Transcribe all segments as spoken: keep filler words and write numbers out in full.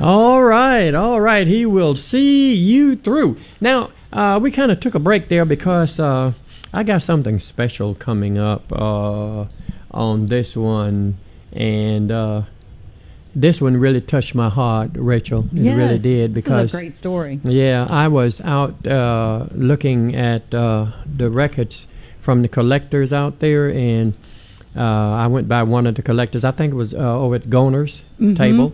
All right, all right. He will see you through. Now, uh, we kind of took a break there because uh, I got something special coming up uh, on this one, and uh, this one really touched my heart, Rachel. It yes, really did. Because, this is a great story. Yeah, I was out uh, looking at uh, the records from the collectors out there, and uh, I went by one of the collectors. I think it was uh, over at Goner's mm-hmm. table.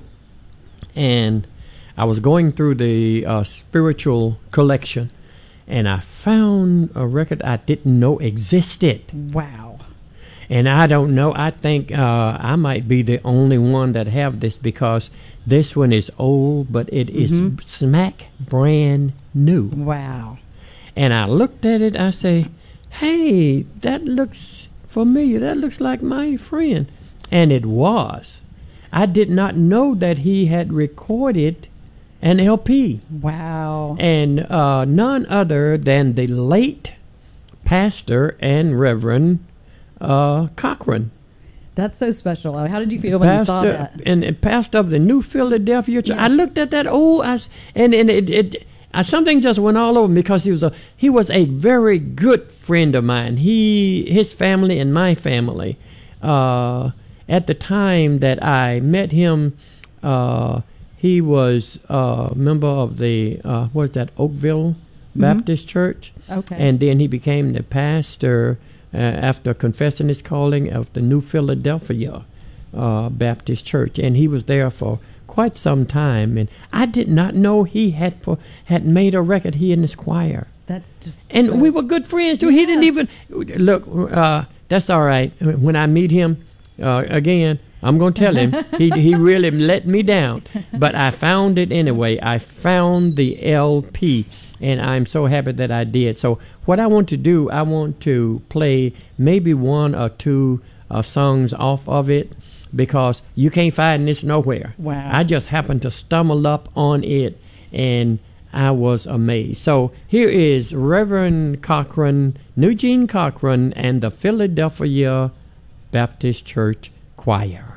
And I was going through the uh, spiritual collection, and I found a record I didn't know existed. Wow. And I don't know. I think uh, I might be the only one that have this, because this one is old, but it mm-hmm. is smack brand new. Wow. And I looked at it. I say, hey, that looks familiar. That looks like my friend. And it was. I did not know that he had recorded an L P. Wow. And uh, none other than the late pastor and Reverend uh, Cochran. That's so special. How did you feel when pastor, you saw that? And, and pastor of the New Philadelphia Church. Yes. I looked at that. Oh, I, and and it, it I, something just went all over me, because he was a he was a very good friend of mine. He his family and my family. Uh, At the time that I met him, uh, he was a member of the, uh, what is that, Oakville mm-hmm. Baptist Church. Okay. And then he became the pastor uh, after confessing his calling of the New Philadelphia uh, Baptist Church. And he was there for quite some time. And I did not know he had had made a record, he and his choir. That's just And so we were good friends, too. Yes. He didn't even, look, uh, that's all right. When I meet him, Uh, again, I'm going to tell him he he really let me down, but I found it anyway. I found the L P, and I'm so happy that I did. So what I want to do, I want to play maybe one or two uh, songs off of it, because you can't find this nowhere. Wow. I just happened to stumble up on it, and I was amazed. So here is Reverend Cochran, Eugene Cochran, and the Philadelphia Baptist Church Choir.